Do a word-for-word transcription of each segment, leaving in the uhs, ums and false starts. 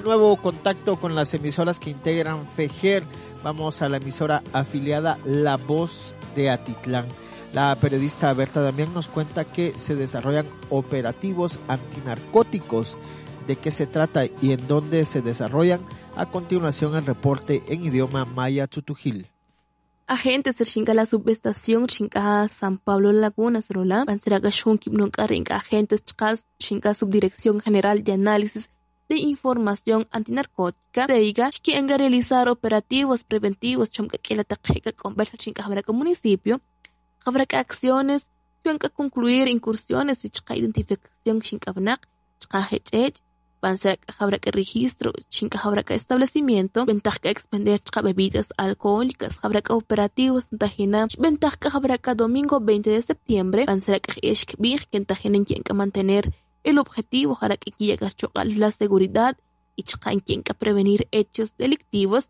nuevo contacto con las emisoras que integran FEGER. Vamos a la emisora afiliada La Voz de Atitlán. La periodista Berta Damián nos cuenta que se desarrollan operativos antinarcóticos. ¿De qué se trata y en dónde se desarrollan? A continuación el reporte en idioma maya tutujil. Agentes de la subestación Chinca San Pablo Laguna Srola, Panseraga Shunkim Nuncarinca, agentes Chinca Subdirección General de Análisis de Información Antinarcótica, Reiga, que en realizar operativos preventivos, Chomka que la Tajeca con Baja Chinca Jabraca Municipio, Jabraca Acciones, Chonka concluir incursiones y Chka Identificación Chinca Vnak, Chka Hech, Panseraga Jabraca Registro, Chinca Jabraca Establecimiento, Ventaja Expender Chka Bebidas Alcohólicas, Jabraca Operativos, Tajina, Ventaja Jabraca Domingo veinte de septiembre, Panseraga Eshk Big, que Tajina en quien que mantener el objetivo para que llega a chocar la seguridad y en quien que prevenir hechos delictivos.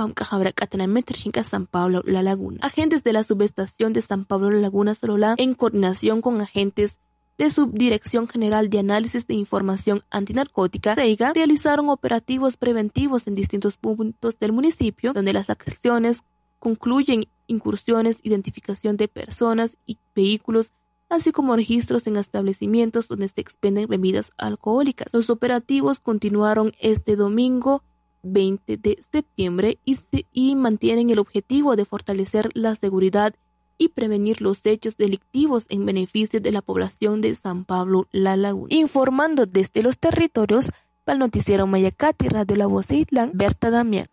San Pablo La Laguna. Agentes de la subestación de San Pablo La Laguna Sorola, en coordinación con agentes de Subdirección General de Análisis de Información Antinarcótica, SEIGA, realizaron operativos preventivos en distintos puntos del municipio, donde las acciones concluyen incursiones, identificación de personas y vehículos, así como registros en establecimientos donde se expenden bebidas alcohólicas. Los operativos continuaron este domingo veinte de septiembre y, se, y mantienen el objetivo de fortalecer la seguridad y prevenir los hechos delictivos en beneficio de la población de San Pablo La Laguna. Informando desde los territorios, para el noticiero Mayacati, Radio La Voz de Itlán, Berta Damián.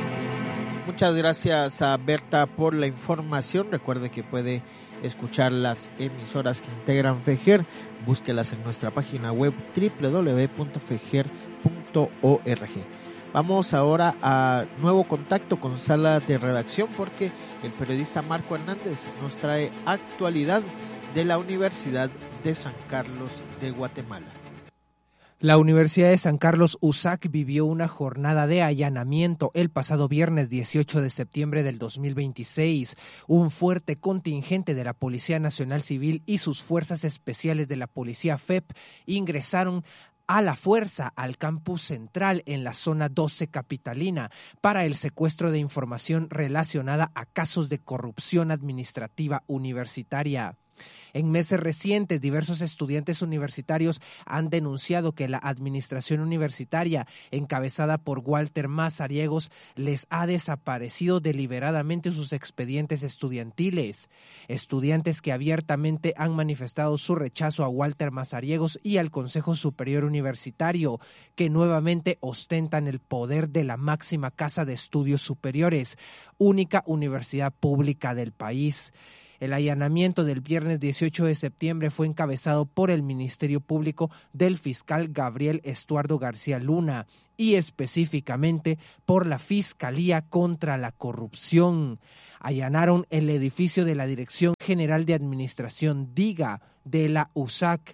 Muchas gracias a Berta por la información. Recuerde que puede escuchar las emisoras que integran FEGER. Búsquelas en nuestra página web doble u doble u doble u punto feger punto org. Vamos ahora a nuevo contacto con sala de redacción porque el periodista Marco Hernández nos trae actualidad de la Universidad de San Carlos de Guatemala. La Universidad de San Carlos U S A C vivió una jornada de allanamiento el pasado viernes dieciocho de septiembre del dos mil veintiséis. Un fuerte contingente de la Policía Nacional Civil y sus fuerzas especiales de la Policía F E P ingresaron a la fuerza al campus central en la zona doce capitalina para el secuestro de información relacionada a casos de corrupción administrativa universitaria. En meses recientes, diversos estudiantes universitarios han denunciado que la administración universitaria, encabezada por Walter Mazariegos, les ha desaparecido deliberadamente sus expedientes estudiantiles. Estudiantes que abiertamente han manifestado su rechazo a Walter Mazariegos y al Consejo Superior Universitario, que nuevamente ostentan el poder de la máxima casa de estudios superiores, única universidad pública del país. El allanamiento del viernes dieciocho de septiembre fue encabezado por el Ministerio Público del fiscal Gabriel Estuardo García Luna y específicamente por la Fiscalía contra la Corrupción. Allanaron el edificio de la Dirección General de Administración DIGA de la U S A C.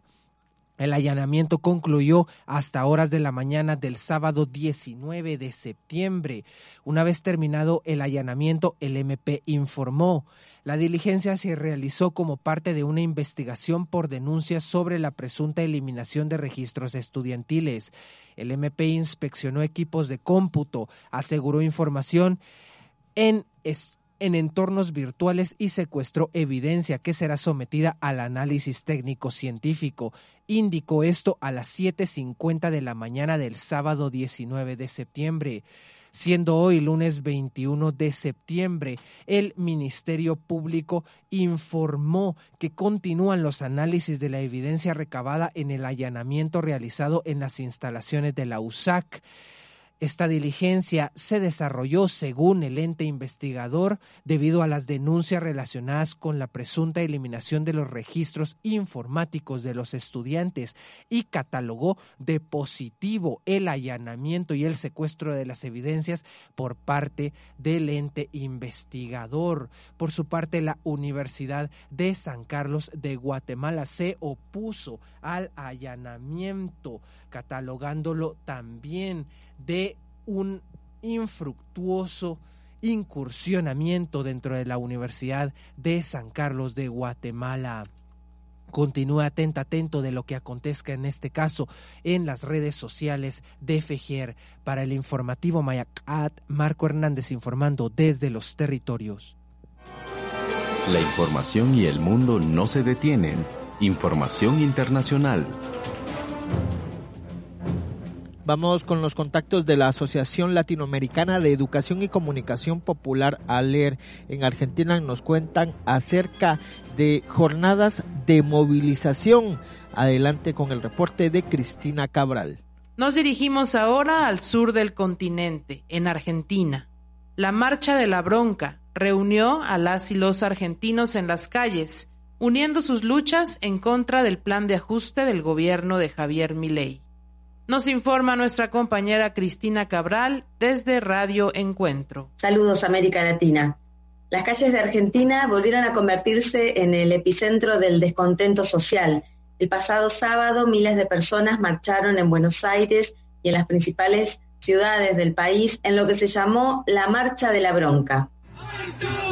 El allanamiento concluyó hasta horas de la mañana del sábado diecinueve de septiembre. Una vez terminado el allanamiento, el M P informó: la diligencia se realizó como parte de una investigación por denuncias sobre la presunta eliminación de registros estudiantiles. El M P inspeccionó equipos de cómputo, aseguró información en estudios en entornos virtuales y secuestró evidencia que será sometida al análisis técnico-científico. Indicó esto a las siete cincuenta de la mañana del sábado diecinueve de septiembre. Siendo hoy lunes veintiuno de septiembre, el Ministerio Público informó que continúan los análisis de la evidencia recabada en el allanamiento realizado en las instalaciones de la U S A C. Esta diligencia se desarrolló, según el ente investigador, debido a las denuncias relacionadas con la presunta eliminación de los registros informáticos de los estudiantes y catalogó de positivo el allanamiento y el secuestro de las evidencias por parte del ente investigador. Por su parte, la Universidad de San Carlos de Guatemala se opuso al allanamiento, catalogándolo también de un infructuoso incursionamiento dentro de la Universidad de San Carlos de Guatemala. Continúe atenta, atento de lo que acontezca en este caso en las redes sociales de FEGER. Para el informativo Mayacat, Marco Hernández informando desde los territorios. La información y el mundo no se detienen. Información internacional. Vamos con los contactos de la Asociación Latinoamericana de Educación y Comunicación Popular, ALER. En Argentina nos cuentan acerca de jornadas de movilización. Adelante con el reporte de Cristina Cabral. Nos dirigimos ahora al sur del continente, en Argentina. La Marcha de la Bronca reunió a las y los argentinos en las calles, uniendo sus luchas en contra del plan de ajuste del gobierno de Javier Milei. Nos informa nuestra compañera Cristina Cabral desde Radio Encuentro. Saludos, América Latina. Las calles de Argentina volvieron a convertirse en el epicentro del descontento social. El pasado sábado, miles de personas marcharon en Buenos Aires y en las principales ciudades del país en lo que se llamó la Marcha de la Bronca.